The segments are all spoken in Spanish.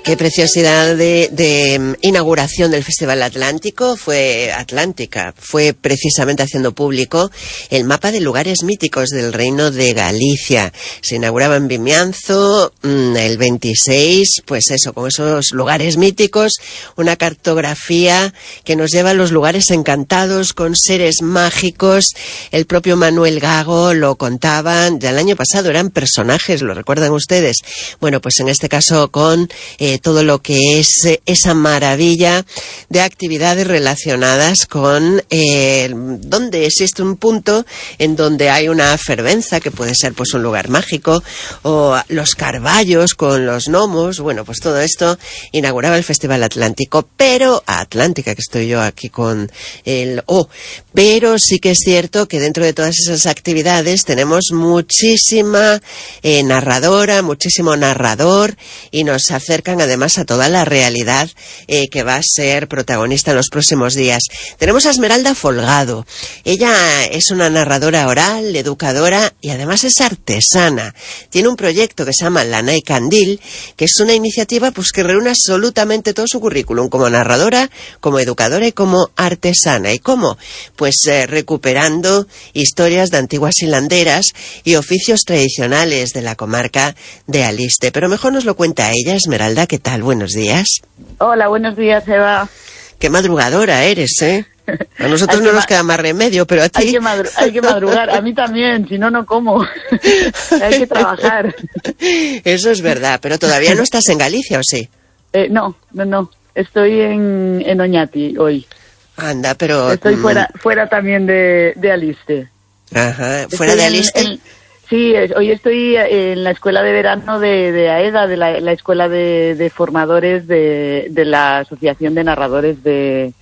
Qué preciosidad de inauguración del Festival Atlántico. Fue Atlántica, fue precisamente haciendo público el mapa de lugares míticos del Reino de Galicia. Se inauguraba en Vimianzo el 26, pues eso, con esos lugares míticos, una cartografía que nos lleva a los lugares encantados con seres mágicos. El propio Manuel Gago lo contaban, del año pasado eran personajes, ¿lo recuerdan ustedes? Bueno, pues en este caso con todo lo que es esa maravilla de actividades relacionadas con donde existe un punto en donde hay una fervenza, que puede ser pues un lugar mágico, o los carballos con los gnomos. Bueno, pues todo esto inauguraba el Festival Atlántico, pero Atlántica, que estoy yo aquí con el pero sí que es cierto que dentro de todas esas actividades tenemos muchísima narradora, muchísimo narrador, y nos acercan además a toda la realidad que va a ser protagonista en los próximos días. Tenemos a Esmeralda Folgado. Ella es una narradora oral, educadora y además es artesana. Tiene un proyecto que se llama Lana y Candil, que es una iniciativa pues que reúne absolutamente todo su currículum, como narradora, como educadora y como artesana. ¿Y cómo? Pues recuperando historias de antiguas hilanderas y oficios tradicionales de la comarca de Aliste. Pero mejor nos lo cuenta ella. Esmeralda, ¿qué tal? Buenos días. Hola, buenos días, Eva. Qué madrugadora eres, ¿eh? A nosotros no nos queda más remedio, pero a ti... Hay que madrugar, a mí también, si no, no como. Hay que trabajar. Eso es verdad, pero todavía no estás en Galicia, ¿o sí? No. Estoy en Oñati hoy. Anda, pero... Estoy fuera también de Aliste. Ajá, ¿fuera de Aliste? Sí, hoy estoy en la escuela de verano de AEDA, de la escuela de formadores de la Asociación de Narradores de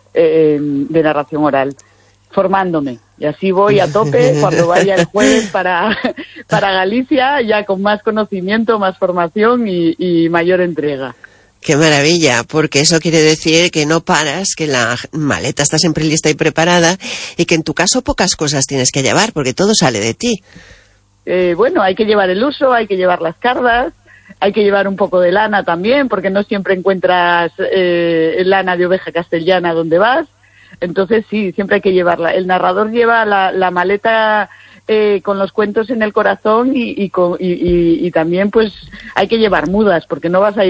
Narración Oral, formándome. Y así voy a tope cuando vaya el jueves para Galicia, ya con más conocimiento, más formación y mayor entrega. ¡Qué maravilla! Porque eso quiere decir que no paras, que la maleta está siempre lista y preparada, y que en tu caso pocas cosas tienes que llevar, porque todo sale de ti. Bueno, hay que llevar el uso, hay que llevar las cardas, hay que llevar un poco de lana también, porque no siempre encuentras lana de oveja castellana donde vas. Entonces sí, siempre hay que llevarla. El narrador lleva la maleta con los cuentos en el corazón y también pues hay que llevar mudas, porque no vas a ir